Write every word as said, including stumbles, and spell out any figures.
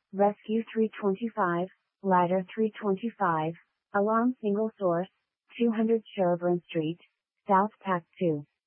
Rescue three twenty-five, Ladder three twenty-five, Alarm Single Source, two hundred Sherburne Street, South Pack two.